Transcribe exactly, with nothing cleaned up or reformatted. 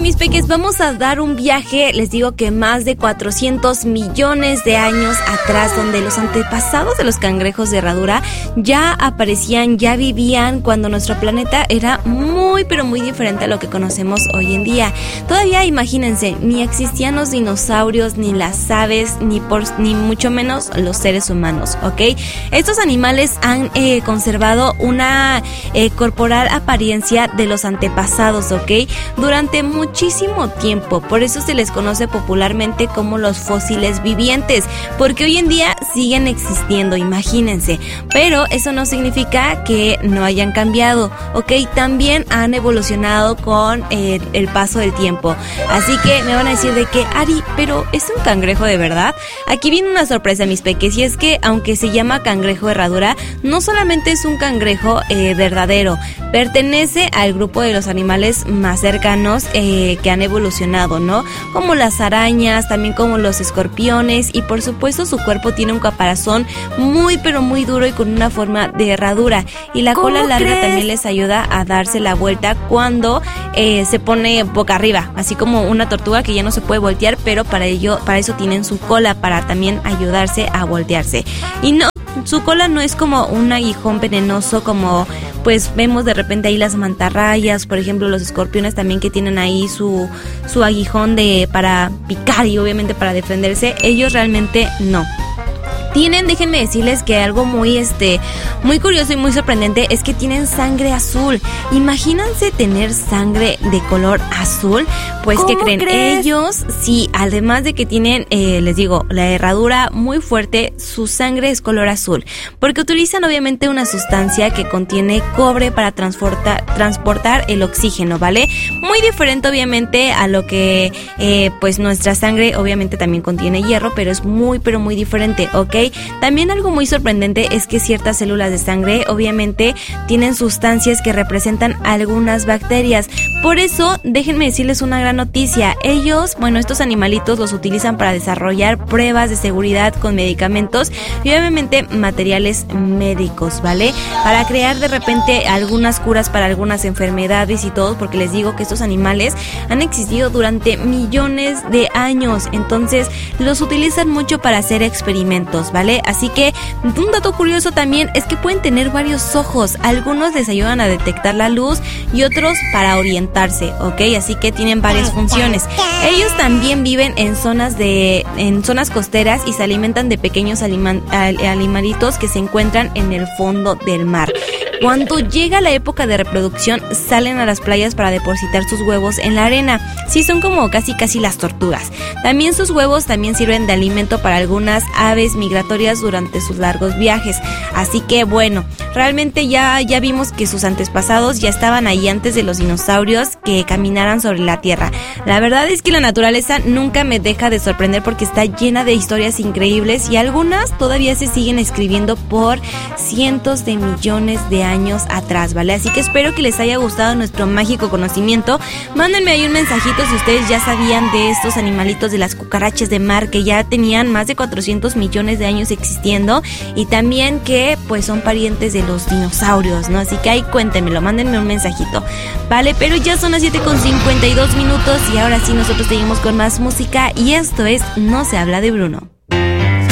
mis peques, vamos a dar un viaje, les digo que más de cuatrocientos millones de años atrás, donde los antepasados de los cangrejos de herradura ya aparecían, ya vivían cuando nuestro planeta era muy pero muy diferente a lo que conocemos hoy en día. Todavía imagínense, ni existían los dinosaurios, ni las aves, ni por, ni mucho menos los seres humanos, ¿ok? Estos animales han eh, conservado una eh, corporal apariencia de los antepasados, ¿ok? Durante muchísimo tiempo, por eso se les conoce popularmente como los fósiles vivientes, porque hoy en día siguen existiendo, imagínense, pero eso no significa que no hayan cambiado, ¿ok? También han evolucionado con eh, el paso del tiempo, así que me van a decir de que, Ari, pero ¿es un cangrejo de verdad? Aquí viene una sorpresa, mis peques, y es que aunque se llama cangrejo de herradura, no solamente es un cangrejo eh, verdadero, pertenece al grupo de los animales más cercanos eh, que han evolucionado, ¿no? Como las arañas, también como los escorpiones, y por supuesto su cuerpo tiene un caparazón muy pero muy duro y con una forma de herradura, y la cola larga crees? también les ayuda a darse la vuelta cuando eh, se pone boca arriba, así como una tortuga que ya no se puede voltear, pero para ello, para eso tienen su cola, para también ayudarse a voltearse. Y no, su cola no es como un aguijón venenoso como pues vemos de repente ahí las mantarrayas, por ejemplo los escorpiones también, que tienen ahí su, su aguijón de para picar y obviamente para defenderse. Ellos realmente no. Tienen, déjenme decirles que algo muy este muy curioso y muy sorprendente es que tienen sangre azul. Imagínense tener sangre de color azul. Pues, ¿qué creen? ¿Crees? Ellos, sí, además de que tienen, eh, les digo, la herradura muy fuerte, su sangre es color azul, porque utilizan obviamente una sustancia que contiene cobre para transportar, transportar el oxígeno, ¿vale? Muy diferente obviamente a lo que, eh, pues nuestra sangre obviamente también contiene hierro, pero es muy, pero muy diferente, ¿ok? También algo muy sorprendente es que ciertas células de sangre obviamente tienen sustancias que representan algunas bacterias. Por eso, déjenme decirles una gran noticia. Ellos, bueno, estos animalitos los utilizan para desarrollar pruebas de seguridad con medicamentos y obviamente materiales médicos, ¿vale? Para crear de repente algunas curas para algunas enfermedades y todo, porque les digo que estos animales han existido durante millones de años, entonces los utilizan mucho para hacer experimentos, ¿vale? Así que un dato curioso también es que pueden tener varios ojos. Algunos les ayudan a detectar la luz y otros para orientarse, ¿ok? Así que tienen varias funciones. Ellos también viven en zonas de en zonas costeras y se alimentan de pequeños aliman, animalitos que se encuentran en el fondo del mar. Cuando llega la época de reproducción, salen a las playas para depositar sus huevos en la arena. Sí, son como casi casi las tortugas. También sus huevos también sirven de alimento para algunas aves migratorias durante sus largos viajes. Así que bueno, realmente ya, ya vimos que sus antepasados ya estaban ahí antes de los dinosaurios que caminaran sobre la tierra. La verdad es que la naturaleza nunca me deja de sorprender porque está llena de historias increíbles y algunas todavía se siguen escribiendo por cientos de millones de años atrás, ¿vale? Así que espero que les haya gustado nuestro mágico conocimiento. Mándenme ahí un mensajito si ustedes ya sabían de estos animalitos de las cucarachas de mar que ya tenían más de cuatrocientos millones de años existiendo y también que pues son parientes de los dinosaurios, ¿no? Así que ahí cuéntenmelo, mándenme un mensajito, ¿vale? Pero ya son las siete con cincuenta y dos minutos y ahora sí nosotros seguimos con más música y esto es No se habla de Bruno.